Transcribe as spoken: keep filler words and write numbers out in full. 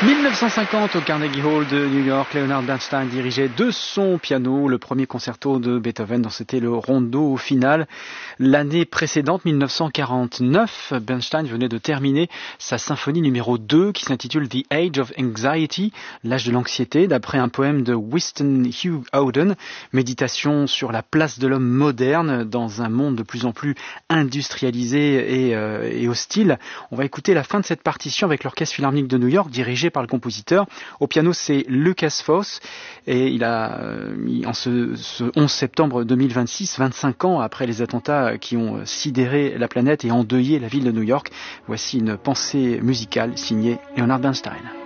dix-neuf cent cinquante au Carnegie Hall de New York, Leonard Bernstein dirigeait de son piano le premier concerto de Beethoven, dont c'était le rondo final. L'année précédente, dix-neuf cent quarante-neuf, Bernstein venait de terminer sa symphonie numéro deux qui s'intitule The Age of Anxiety, l'âge de l'anxiété, d'après un poème de Winston Hugh Auden, méditation sur la place de l'homme moderne dans un monde de plus en plus industrialisé et, euh, et hostile. On va écouter la fin de cette partition avec l'Orchestre Philharmonique de New York, dirigé par le compositeur. Au piano, c'est Lucas Foss et il a mis en ce, ce onze septembre deux mille vingt-six, vingt-cinq ans après les attentats qui ont sidéré la planète et endeuillé la ville de New York. Voici une pensée musicale signée Leonard Bernstein.